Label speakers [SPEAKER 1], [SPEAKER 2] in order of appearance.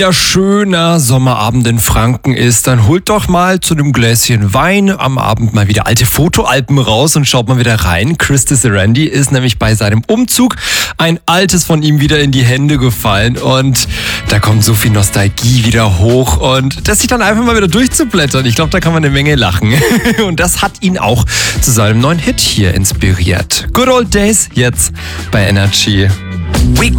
[SPEAKER 1] Ja, schöner Sommerabend in Franken ist, dann holt doch mal zu einem Gläschen Wein am Abend mal wieder alte Fotoalben raus und schaut mal wieder rein. Chris Randy ist nämlich bei seinem Umzug ein altes von ihm wieder in die Hände gefallen und da kommt so viel Nostalgie wieder hoch und das sich dann einfach mal wieder durchzublättern. Ich glaube, da kann man eine Menge lachen und das hat ihn auch zu seinem neuen Hit hier inspiriert. Good Old Days jetzt bei Energy.
[SPEAKER 2] Wake